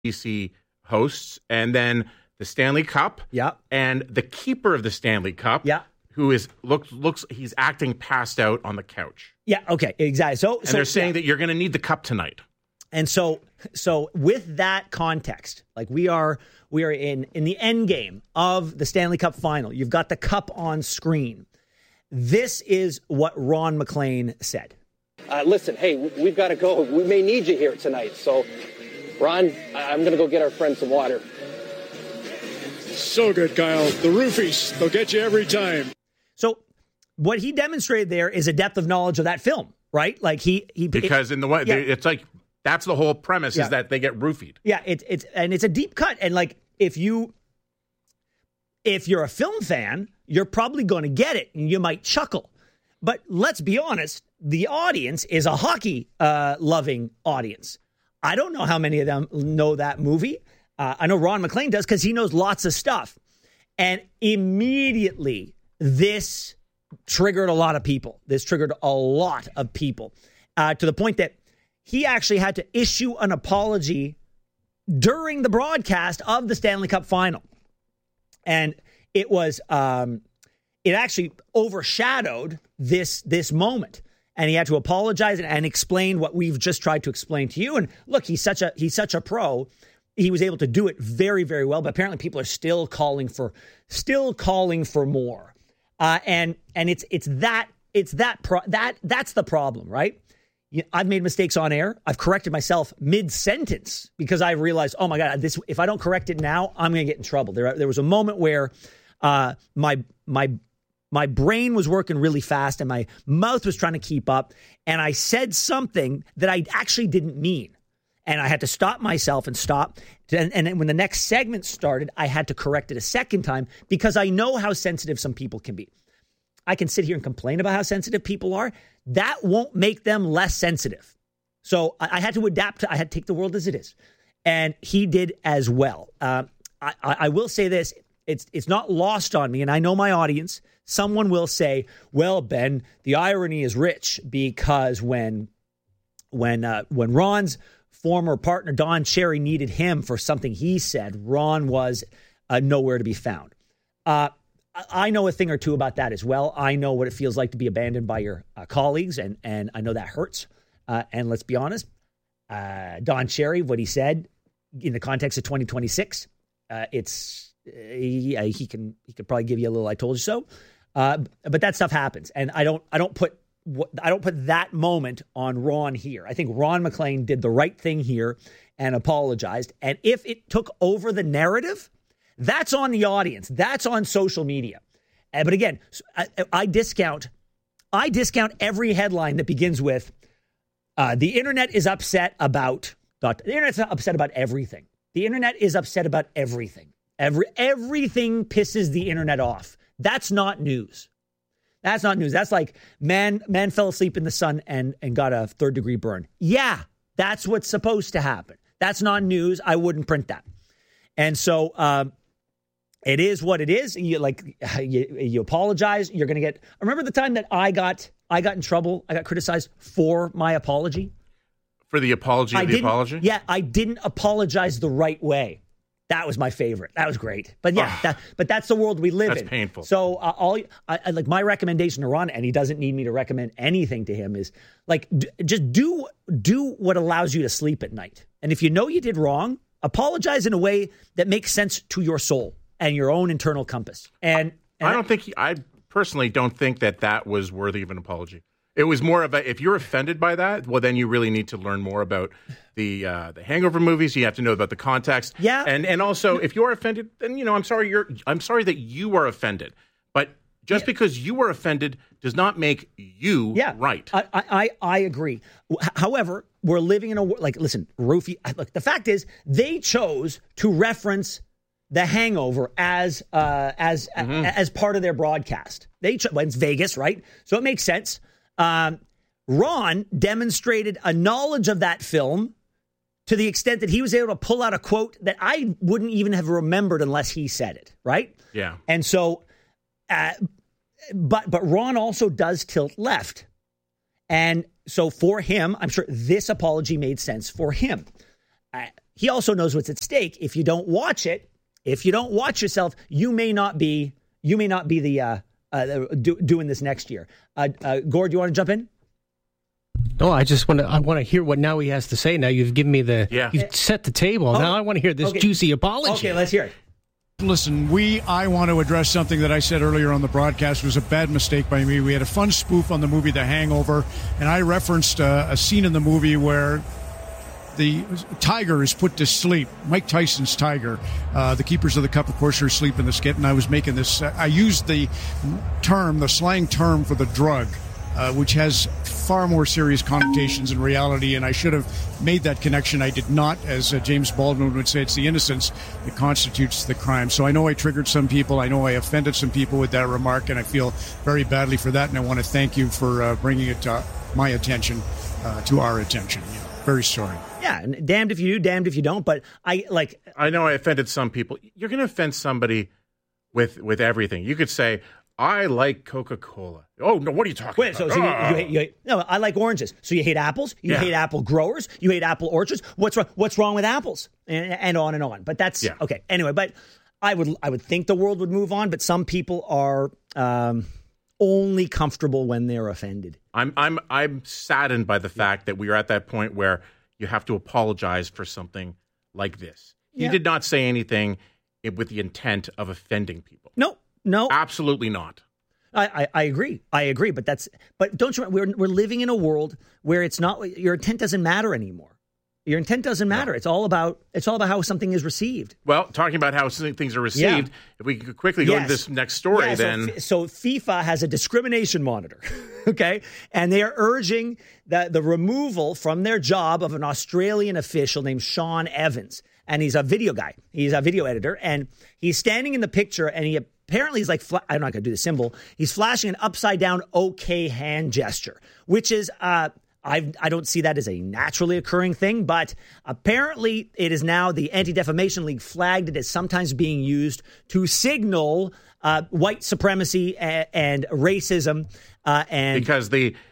BC hosts, and then the Stanley Cup. Yeah. And the keeper of the Stanley Cup. Yeah. Who looks he's acting passed out on the couch. Yeah, okay, exactly. So they're saying that you're going to need the cup tonight. And so with that context, like we are in the end game of the Stanley Cup final. You've got the cup on screen. This is what Ron MacLean said. Listen, hey, we've got to go. We may need you here tonight. So, Ron, I'm going to go get our friend some water. So good, Kyle. The roofies, they'll get you every time. So what he demonstrated there is a depth of knowledge of that film, right? Like it's like that's the whole premise is that they get roofied. Yeah, it's a deep cut, and like if you're a film fan, you're probably going to get it, and you might chuckle. But let's be honest, the audience is a hockey loving audience. I don't know how many of them know that movie. I know Ron MacLean does because he knows lots of stuff, and immediately. This triggered a lot of people. To the point that he actually had to issue an apology during the broadcast of the Stanley Cup final. And it actually overshadowed this moment. And he had to apologize and explain what we've just tried to explain to you. And look, he's such a pro. He was able to do it very, very well. But apparently people are still calling for more. And that's the problem, right? I've made mistakes on air. I've corrected myself mid-sentence because I realized, oh my God, if I don't correct it now, I'm going to get in trouble. There was a moment where my brain was working really fast and my mouth was trying to keep up, and I said something that I actually didn't mean. And I had to stop myself and stop. And then when the next segment started, I had to correct it a second time because I know how sensitive some people can be. I can sit here and complain about how sensitive people are. That won't make them less sensitive. So I had to adapt. I had to take the world as it is. And he did as well. I will say this. It's not lost on me, and I know my audience. Someone will say, well, Ben, the irony is rich because when Ron's former partner Don Cherry needed him for something he said, Ron was nowhere to be found. I know a thing or two about that as well. I know what it feels like to be abandoned by your colleagues, and I know that hurts. And let's be honest, Don Cherry, what he said in the context of 2026, he can probably give you a little "I told you so," but that stuff happens, and I don't put that moment on Ron here. I think Ron MacLean did the right thing here and apologized. And if it took over the narrative, that's on the audience. That's on social media. But again, I discount every headline that begins with the internet is upset about. The internet's not upset about everything. The internet is upset about everything. Everything pisses the internet off. That's not news. That's not news. That's like man fell asleep in the sun and got a 3rd-degree burn. Yeah, that's what's supposed to happen. That's not news. I wouldn't print that. And so it is what it is. You apologize. You're going to get. Remember the time that I got in trouble. I got criticized for my apology. For the apology of the apology? Yeah, I didn't apologize the right way. That was my favorite. That was great. But yeah, but that's the world we live in. That's painful. So like my recommendation to Ron, and he doesn't need me to recommend anything to him, is like just do what allows you to sleep at night. And if you know you did wrong, apologize in a way that makes sense to your soul and your own internal compass. And I personally don't think that was worthy of an apology. It was more of if you're offended by that, well, then you really need to learn more about the Hangover movies. You have to know about the context. Yeah. And also, if you're offended, then, I'm sorry that you are offended. But just because you were offended does not make you right. I agree. However, we're living in a world, listen, Roofie, look, the fact is they chose to reference The Hangover as part of their broadcast. It's Vegas, right? So it makes sense. Ron demonstrated a knowledge of that film to the extent that he was able to pull out a quote that I wouldn't even have remembered unless he said it, right? Yeah. And so, but Ron also does tilt left. And so for him, I'm sure this apology made sense for him. he also knows what's at stake. If you don't watch it, if you don't watch yourself, you may not be the doing this next year. Gord, you want to jump in? No, I want to hear what now he has to say. Now you've given me you've set the table. Now I want to hear this juicy apology. Okay, let's hear it. Listen, I want to address something that I said earlier on the broadcast. It was a bad mistake by me. We had a fun spoof on the movie The Hangover, and I referenced a scene in the movie where the tiger is put to sleep. Mike Tyson's tiger. The keepers of the cup, of course, are asleep in the skit, and I was making this. I used the slang term for the drug, which has far more serious connotations in reality, and I should have made that connection. I did not. As James Baldwin would say, it's the innocence that constitutes the crime. So I know I triggered some people. I know I offended some people with that remark, and I feel very badly for that, and I want to thank you for bringing it to my attention, to our attention. Yeah, very sorry. Yeah, and damned if you do, damned if you don't, but I know I offended some people. You're going to offend somebody with everything. You could say, I like Coca-Cola. Oh, no, what are you talking about? So no, I like oranges. So you hate apples? You hate apple growers? You hate apple orchards? What's wrong with apples? And on and on. But that's, okay. Anyway, but I would think the world would move on, but some people are only comfortable when they're offended. I'm saddened by the fact that we are at that point where you have to apologize for something like this. He did not say anything with the intent of offending people. No, absolutely not. I agree. But don't you? We're living in a world where it's not. Your intent doesn't matter anymore. Your intent doesn't matter. No. It's all about how something is received. Well, talking about how things are received, if we could quickly go to this next story, then. So FIFA has a discrimination monitor, okay, and they are urging the removal from their job of an Australian official named Sean Evans, and he's a video guy. He's a video editor, and he's standing in the picture, and he. Apparently, he's like, I'm not going to do the symbol. He's flashing an upside down OK hand gesture, which is, I don't see that as a naturally occurring thing, but apparently it is now the Anti-Defamation League flagged it as sometimes being used to signal white supremacy and racism. Because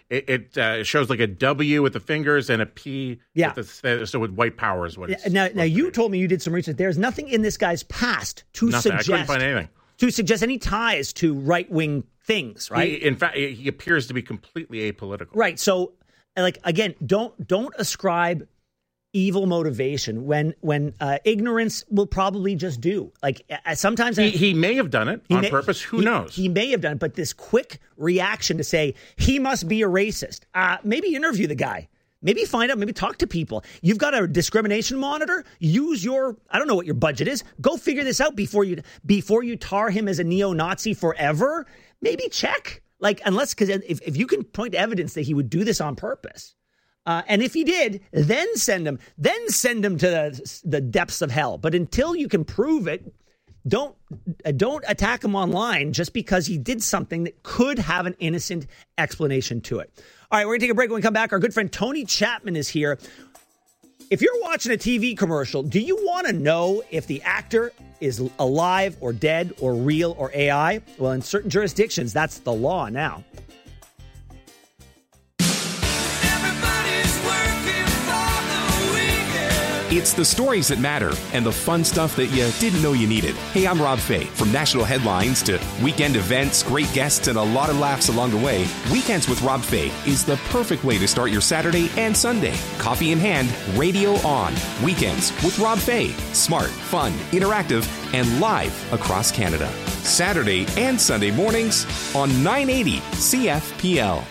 it shows like a W with the fingers and a P with white power is what it's. Now you told me you did some research. There's nothing in this guy's past to suggest. I couldn't find anything. To suggest any ties to right-wing things, right? In fact, he appears to be completely apolitical. Right. So, again, don't ascribe evil motivation when ignorance will probably just do. Sometimes he may have done it on purpose. Who knows? He may have done it, but this quick reaction to say he must be a racist. Maybe interview the guy. Maybe find out, maybe talk to people. You've got a discrimination monitor. Use I don't know what your budget is. Go figure this out before you tar him as a neo-Nazi forever. Maybe check. Because if you can point to evidence that he would do this on purpose, and if he did, then send him to the depths of hell. But until you can prove it, don't attack him online just because he did something that could have an innocent explanation to it. All right, we're going to take a break. When we come back, our good friend Tony Chapman is here. If you're watching a TV commercial, do you want to know if the actor is alive or dead or real or AI? Well, in certain jurisdictions, that's the law now. It's the stories that matter and the fun stuff that you didn't know you needed. Hey, I'm Rob Fay. From national headlines to weekend events, great guests, and a lot of laughs along the way, Weekends with Rob Fay is the perfect way to start your Saturday and Sunday. Coffee in hand, radio on. Weekends with Rob Fay. Smart, fun, interactive, and live across Canada. Saturday and Sunday mornings on 980 CFPL.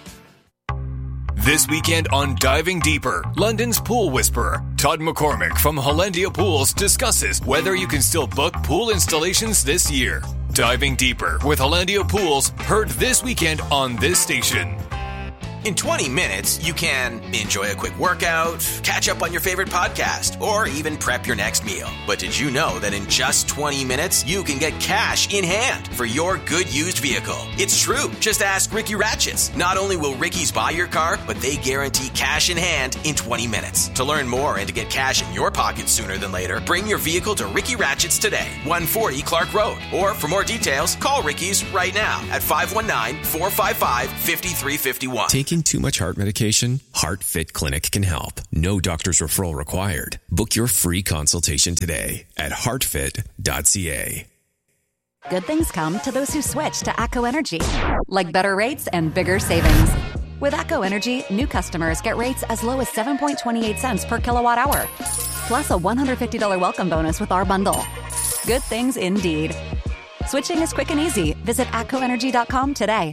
This weekend on Diving Deeper, London's pool whisperer, Todd McCormick from Hollandia Pools discusses whether you can still book pool installations this year. Diving Deeper with Hollandia Pools, heard this weekend on this station. In 20 minutes, you can enjoy a quick workout, catch up on your favorite podcast, or even prep your next meal. But did you know that in just 20 minutes, you can get cash in hand for your good used vehicle? It's true. Just ask Ricky Ratchets. Not only will Ricky's buy your car, but they guarantee cash in hand in 20 minutes. To learn more and to get cash in your pocket sooner than later, bring your vehicle to Ricky Ratchets today, 140 Clark Road. Or for more details, call Ricky's right now at 519-455-5351. Take Taking too much heart medication? HeartFit Clinic can help. No doctor's referral required. Book your free consultation today at heartfit.ca. Good things come to those who switch to ACO Energy, like better rates and bigger savings. With ACO Energy, new customers get rates as low as 7.28 cents per kilowatt hour, plus a $150 welcome bonus with our bundle. Good things indeed. Switching is quick and easy. Visit ACOenergy.com today.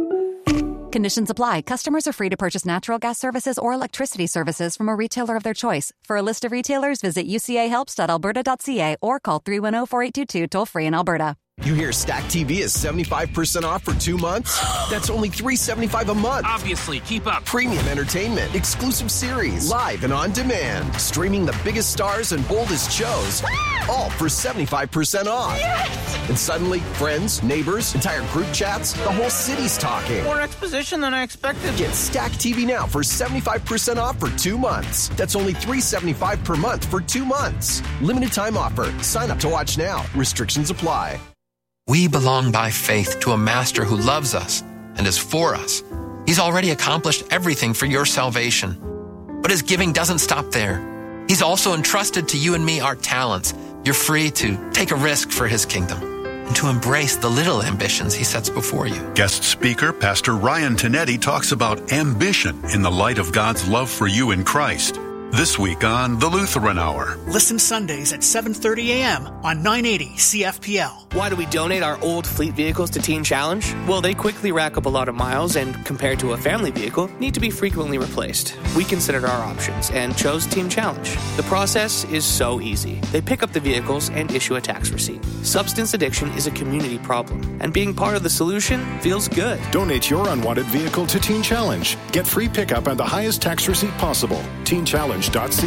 Conditions apply. Customers are free to purchase natural gas services or electricity services from a retailer of their choice. For a list of retailers, visit ucahelps.alberta.ca or call 310-4822 toll-free in Alberta. You hear Stack TV is 75% off for 2 months? That's only $375 a month. Obviously, keep up. Premium entertainment, exclusive series, live and on demand. Streaming the biggest stars and boldest shows, all for 75% off. Yes! And suddenly, friends, neighbors, entire group chats, the whole city's talking. More exposition than I expected. Get Stack TV now for 75% off for 2 months. That's only $375 per month for 2 months. Limited time offer. Sign up to watch now. Restrictions apply. We belong by faith to a master who loves us and is for us. He's already accomplished everything for your salvation. But his giving doesn't stop there. He's also entrusted to you and me our talents. You're free to take a risk for his kingdom and to embrace the little ambitions he sets before you. Guest speaker, Pastor Ryan Tinetti, talks about ambition in the light of God's love for you in Christ. This week on The Lutheran Hour. Listen Sundays at 7:30 a.m. on 980 CFPL. Why do we donate our old fleet vehicles to Teen Challenge? Well, they quickly rack up a lot of miles and, compared to a family vehicle, need to be frequently replaced. We considered our options and chose Teen Challenge. The process is so easy. They pick up the vehicles and issue a tax receipt. Substance addiction is a community problem, and being part of the solution feels good. Donate your unwanted vehicle to Teen Challenge. Get free pickup and the highest tax receipt possible. TeenChallenge.ca.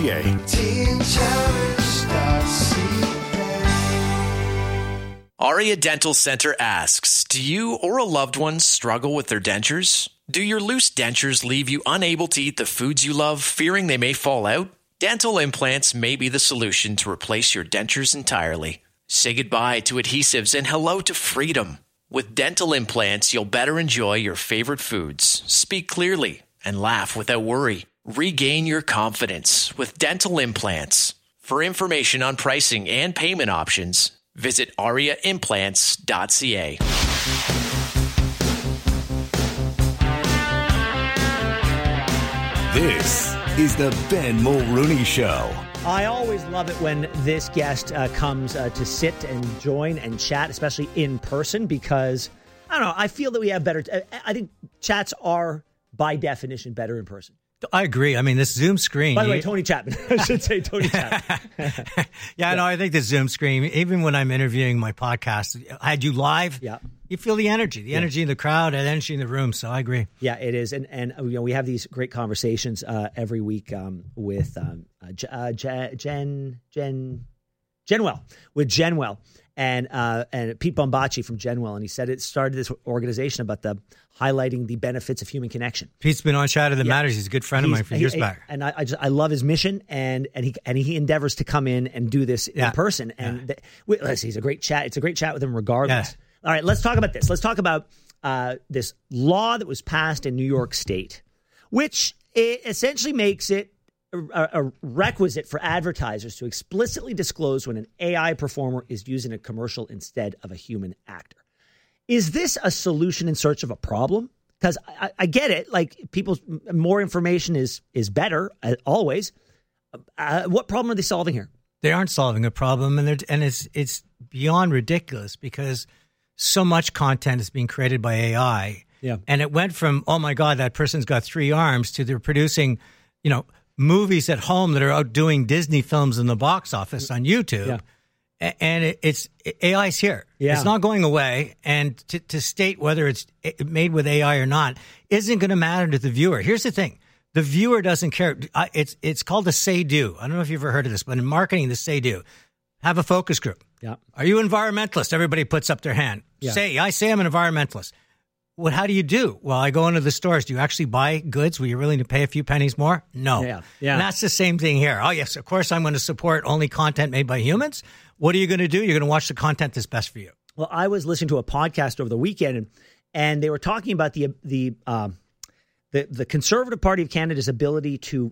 Aria Dental Center asks, do you or a loved one struggle with their dentures? Do your loose dentures leave you unable to eat the foods you love, fearing they may fall out? Dental implants may be the solution to replace your dentures entirely. Say goodbye to adhesives and hello to freedom. With dental implants, you'll better enjoy your favorite foods, speak clearly, and laugh without worry. Regain your confidence with dental implants. For information on pricing and payment options, visit ariaimplants.ca. This is the Ben Mulrooney Show. I always love it when this guest comes to sit and join and chat, especially in person, because, I don't know, I feel that we have better... I think chats are, by definition, better in person. I agree. I mean, this Zoom screen... By the way, Tony Chapman. I should say Tony Chapman. Yeah, no, I think the Zoom screen, even when I'm interviewing my podcast, I had you live, you feel the energy. The energy in the crowd, the energy in the room, so I agree. Yeah, it is. And you know, we have these great conversations every week with Genwell. And Pete Bombacci from Genwell, and he said it started this organization about highlighting the benefits of human connection. Pete's been on Chatter That Matters. He's a good friend of mine from years back. And I love his mission, and he endeavors to come in and do this in person. And he's a great chat. It's a great chat with him regardless. Yes. All right, let's talk about this. Let's talk about this law that was passed in New York State, which essentially makes it a requisite for advertisers to explicitly disclose when an AI performer is using a commercial instead of a human actor. Is this a solution in search of a problem? Because I get it. Like, people's more information is better always. What problem are they solving here? They aren't solving a problem, and it's beyond ridiculous because so much content is being created by AI. Yeah, and it went from, oh my God, that person's got 3 arms, to they're producing, movies at home that are outdoing Disney films in the box office on YouTube. Yeah. And AI's here. Yeah. It's not going away. And to state whether it's made with AI or not isn't going to matter to the viewer. Here's the thing. The viewer doesn't care. It's called a say-do. I don't know if you've ever heard of this, but in marketing, the say-do. Have a focus group. Yeah. Are you environmentalist? Everybody puts up their hand. Yeah. I say I'm an environmentalist. How do you do? Well, I go into the stores. Do you actually buy goods where you're willing to pay a few pennies more? No. Yeah. And that's the same thing here. Oh, yes, of course I'm going to support only content made by humans. What are you going to do? You're going to watch the content that's best for you. Well, I was listening to a podcast over the weekend, and they were talking about the the Conservative Party of Canada's ability to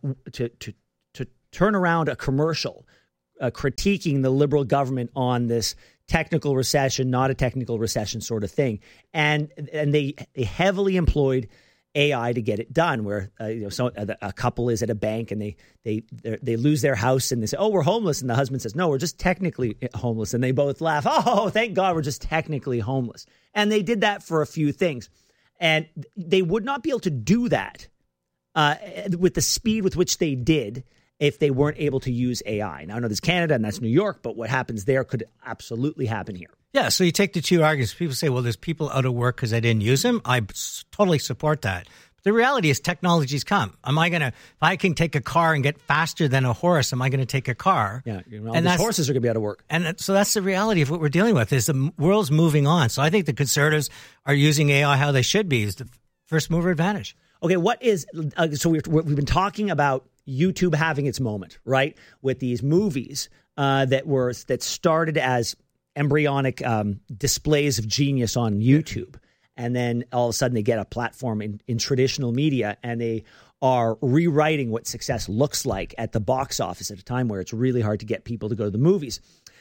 turn around a commercial critiquing the Liberal government on this technical recession, not a technical recession sort of thing, and they heavily employed AI to get it done. Where a couple is at a bank and they lose their house and they say, "Oh, we're homeless," and the husband says, "No, we're just technically homeless," and they both laugh. "Oh, thank God, we're just technically homeless." And they did that for a few things, and they would not be able to do that with the speed with which they did if they weren't able to use AI. Now, I know there's Canada and that's New York, but what happens there could absolutely happen here. Yeah, so you take the two arguments. People say, well, there's people out of work because I didn't use them. I totally support that. But the reality is technology's come. If I can take a car and get faster than a horse, am I going to take a car? Yeah, and horses are going to be out of work. And so that's the reality of what we're dealing with is the world's moving on. So I think the Conservatives are using AI how they should be, is the first mover advantage. Okay, what is so we've been talking about YouTube having its moment, right? With these movies that started as embryonic displays of genius on YouTube, and then all of a sudden they get a platform in traditional media, and they are rewriting what success looks like at the box office at a time where it's really hard to get people to go to the movies.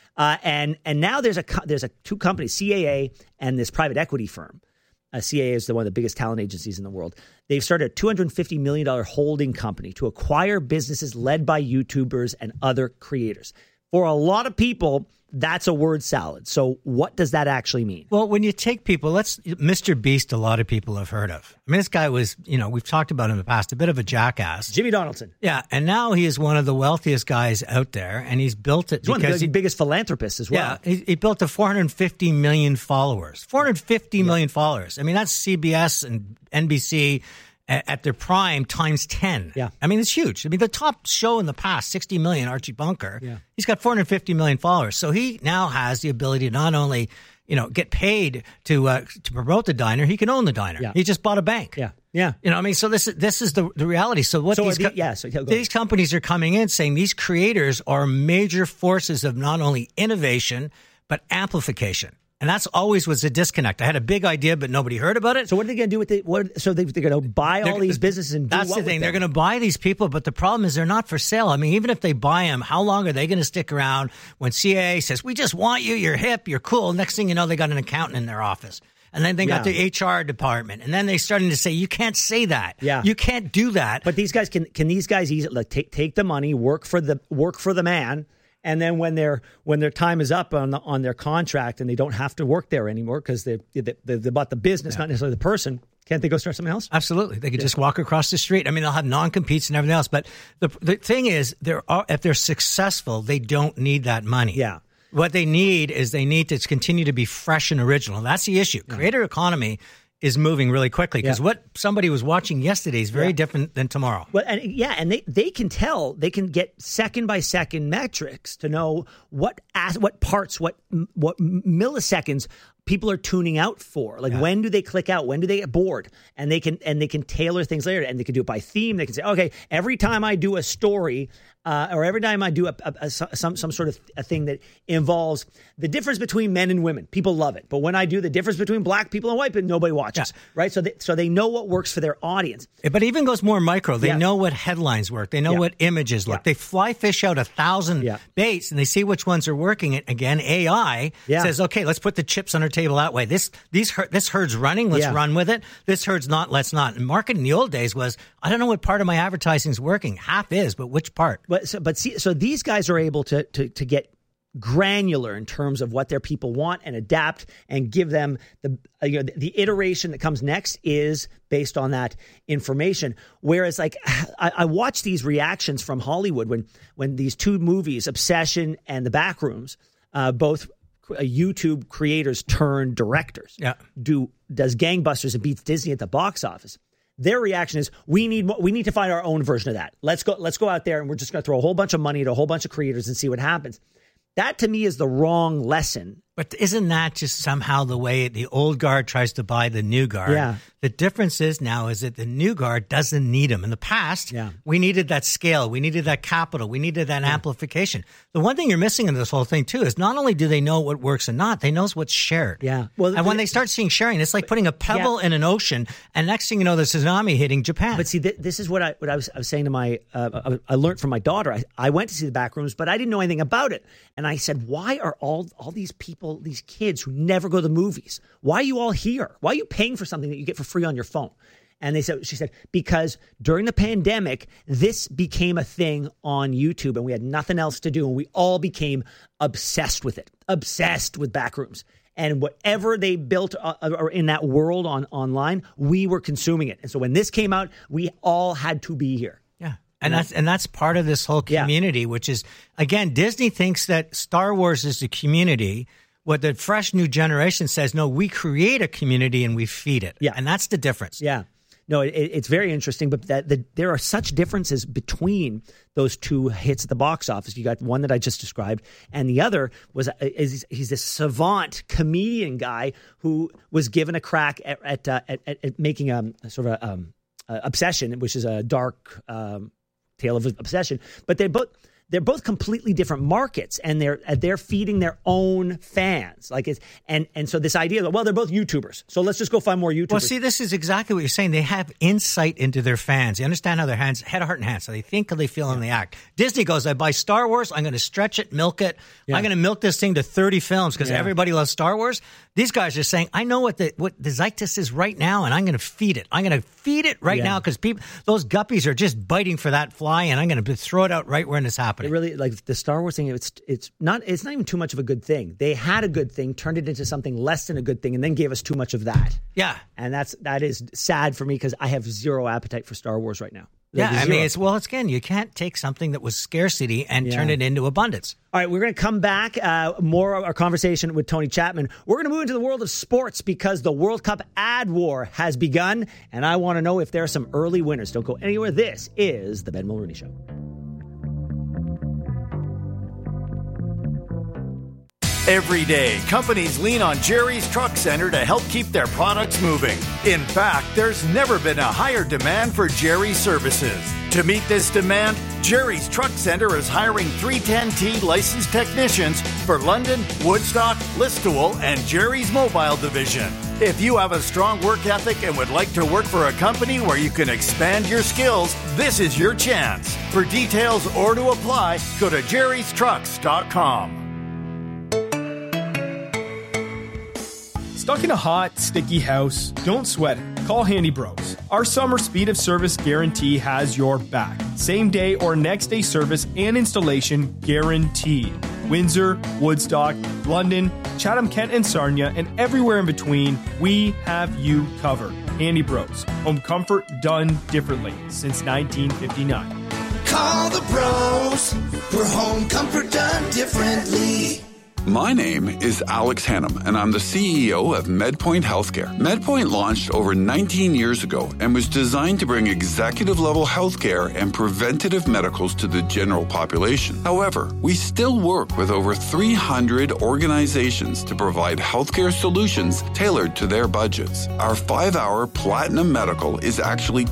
And now there's two companies, CAA and this private equity firm. CAA is one of the biggest talent agencies in the world. They've started a $250 million holding company to acquire businesses led by YouTubers and other creators. For a lot of people, that's a word salad. So what does that actually mean? Well, when you take people, Mr. Beast, a lot of people have heard of. I mean, this guy was, we've talked about him in the past, a bit of a jackass. Jimmy Donaldson. Yeah, and now he is one of the wealthiest guys out there, and he's built it. He's one of the biggest philanthropists as well. Yeah, he built to 450 million followers. 450 million followers. I mean, that's CBS and NBC at their prime times 10. Yeah. I mean, it's huge. I mean, the top show in the past, 60 million, Archie Bunker, yeah. He's got 450 million followers. So he now has the ability to not only, get paid to promote the diner, he can own the diner. Yeah. He just bought a bank. Yeah. Yeah. I mean, so this is the reality. So what these companies are coming in saying these creators are major forces of not only innovation, but amplification. And that's always was a disconnect. I had a big idea, but nobody heard about it. So what are they going to do with it? So they're going to buy all these businesses and do that's what the thing. With they're going to buy these people, but the problem is they're not for sale. I mean, even if they buy them, how long are they going to stick around when CAA says, we just want you, you're hip, you're cool. Next thing you know, they got an accountant in their office. And then they got the HR department. And then they're starting to say, you can't say that. Yeah. You can't do that. But these guys, can these guys easily take the money, work for the man, and then when their time is up on their contract and they don't have to work there anymore because they bought the business, not necessarily the person, can't they go start something else? Absolutely. They could just walk across the street. I mean, they'll have non-competes and everything else. But the thing is, if they're successful, they don't need that money. Yeah. What they need to continue to be fresh and original. That's the issue. Yeah. Creator economy is moving really quickly because what somebody was watching yesterday is very different than tomorrow. Well, and they can tell, they can get second by second metrics to know what parts, what milliseconds people are tuning out for. Like when do they click out? When do they get bored? And they can tailor things later, and they can do it by theme. They can say, okay, every time I do a story or every time I do some sort of a thing that involves the difference between men and women, people love it. But when I do the difference between black people and white people, nobody watches, right? So they know what works for their audience. But it even goes more micro. They know what headlines work. They know what images look. They fly fish out 1,000 baits, and they see which ones are working. And again, AI says, okay, let's put the chips on our table that way. This herd's running. Let's run with it. This herd's not. Let's not. And marketing in the old days was, I don't know what part of my advertising is working. Half is, but which part? So these guys are able to get granular in terms of what their people want and adapt and give them the iteration that comes next is based on that information. Whereas I watch these reactions from Hollywood when these two movies, Obsession and The Backrooms, both YouTube creators turn directors, does gangbusters and beats Disney at the box office. Their reaction is, we need to find our own version of that. Let's go out there and we're just going to throw a whole bunch of money at a whole bunch of creators and see what happens. That to me is the wrong lesson But isn't that just somehow the way the old guard tries to buy the new guard? Yeah. The difference is now is that the new guard doesn't need them. In the past, we needed that scale. We needed that capital. We needed that amplification. The one thing you're missing in this whole thing, too, is not only do they know what works and not, they know what's shared. Yeah. Well, and when they start seeing sharing, it's like putting a pebble in an ocean, and next thing you know, there's a tsunami hitting Japan. But see, this is what I was saying to my I learned from my daughter. I went to see the back rooms, but I didn't know anything about it. And I said, why are all these people, these kids who never go to the movies, why are you all here? Why are you paying for something that you get for free on your phone? And she said, because during the pandemic, this became a thing on YouTube and we had nothing else to do. And we all became obsessed with it, obsessed with Backrooms. And whatever they built or in that world online, we were consuming it. And so when this came out, we all had to be here. Yeah. And that's part of this whole community, which is, again, Disney thinks that Star Wars is the community. What the fresh new generation says, no, we create a community and we feed it. Yeah. And that's the difference. Yeah. No, it's very interesting, but there are such differences between those two hits at the box office. You got one that I just described, and the other he's this savant comedian guy who was given a crack at making a sort of Obsession, which is a dark tale of obsession. But they're both completely different markets, and they're feeding their own fans. And so this idea that, well, they're both YouTubers, so let's just go find more YouTubers. Well, see, this is exactly what you're saying. They have insight into their fans. They understand how their head, heart, and hands. So they think, how they feel, and they act. Disney goes, I buy Star Wars. I'm going to stretch it, milk it. I'm going to milk this thing to 30 films because everybody loves Star Wars. These guys are saying, I know what the zeitgeist is right now, and I'm going to feed it. I'm going to feed it right now because those guppies are just biting for that fly, and I'm going to throw it out right when it's happening. It really, like the Star Wars thing, it's not even too much of a good thing. They had a good thing, turned it into something less than a good thing, and then gave us too much of that. Yeah. And that is sad for me because I have zero appetite for Star Wars right now. Yeah, I mean, again, you can't take something that was scarcity and turn it into abundance. All right, we're going to come back, more of our conversation with Tony Chapman. We're going to move into the world of sports because the World Cup ad war has begun, and I want to know if there are some early winners. Don't go anywhere. This is The Ben Mulrooney Show. Every day, companies lean on Jerry's Truck Center to help keep their products moving. In fact, there's never been a higher demand for Jerry's services. To meet this demand, Jerry's Truck Center is hiring 310T licensed technicians for London, Woodstock, Listowel, and Jerry's Mobile Division. If you have a strong work ethic and would like to work for a company where you can expand your skills, this is your chance. For details or to apply, go to jerrystrucks.com. Stuck in a hot, sticky house? Don't sweat it. Call Handy Bros. Our summer speed of service guarantee has your back. Same day or next day service and installation guaranteed. Windsor, Woodstock, London, Chatham, Kent, and Sarnia, and everywhere in between, we have you covered. Handy Bros. Home comfort done differently since 1959. Call the bros for home comfort done differently. My name is Alex Hannum, and I'm the CEO of MedPoint Healthcare. MedPoint launched over 19 years ago and was designed to bring executive-level healthcare and preventative medicals to the general population. However, we still work with over 300 organizations to provide healthcare solutions tailored to their budgets. Our 5-hour Platinum Medical is actually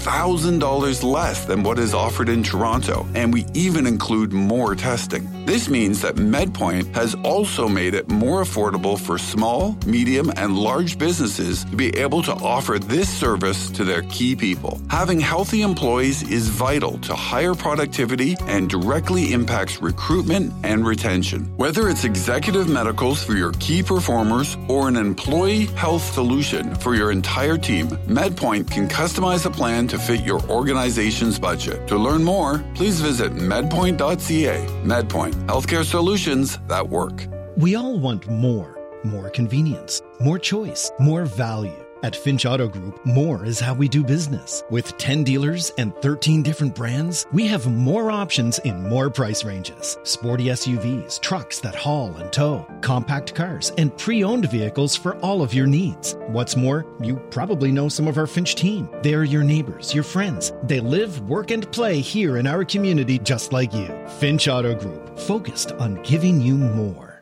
$2,000 less than what is offered in Toronto, and we even include more testing. This means that MedPoint has also made it more affordable for small, medium, and large businesses to be able to offer this service to their key people. Having healthy employees is vital to higher productivity and directly impacts recruitment and retention. Whether it's executive medicals for your key performers or an employee health solution for your entire team, MedPoint can customize a plan to fit your organization's budget. To learn more, please visit medpoint.ca. MedPoint, healthcare solutions that work. We all want more convenience, more choice, more value. At Finch Auto Group, more is how we do business. With 10 dealers and 13 different brands, we have more options in more price ranges. Sporty SUVs, trucks that haul and tow, compact cars, and pre-owned vehicles for all of your needs. What's more, you probably know some of our Finch team. They're your neighbors, your friends. They live, work, and play here in our community just like you. Finch Auto Group, focused on giving you more.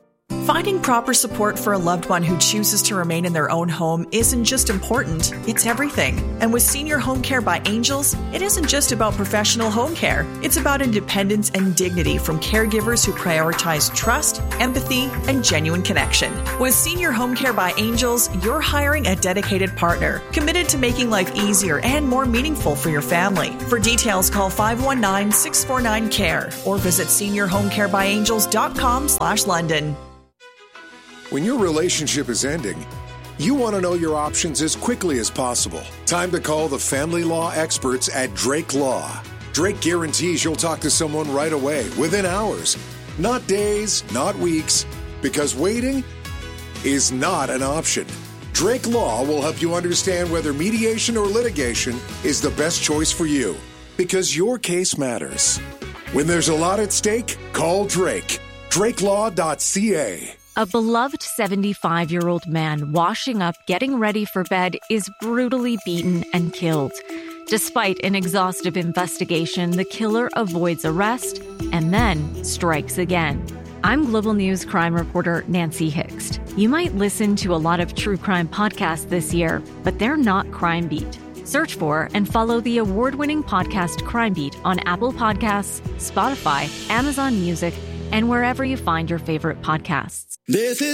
Finding proper support for a loved one who chooses to remain in their own home isn't just important, it's everything. And with Senior Home Care by Angels, it isn't just about professional home care. It's about independence and dignity from caregivers who prioritize trust, empathy, and genuine connection. With Senior Home Care by Angels, you're hiring a dedicated partner, committed to making life easier and more meaningful for your family. For details, call 519-649-CARE or visit seniorhomecarebyangels.com/London. When your relationship is ending, you want to know your options as quickly as possible. Time to call the family law experts at Drake Law. Drake guarantees you'll talk to someone right away, within hours. Not days, not weeks, because waiting is not an option. Drake Law will help you understand whether mediation or litigation is the best choice for you, because your case matters. When there's a lot at stake, call Drake. DrakeLaw.ca. A beloved 75-year-old man washing up, getting ready for bed, is brutally beaten and killed. Despite an exhaustive investigation, the killer avoids arrest and then strikes again. I'm Global News crime reporter Nancy Hixt. You might listen to a lot of true crime podcasts this year, but they're not Crime Beat. Search for and follow the award-winning podcast Crime Beat on Apple Podcasts, Spotify, Amazon Music, and wherever you find your favorite podcasts. This is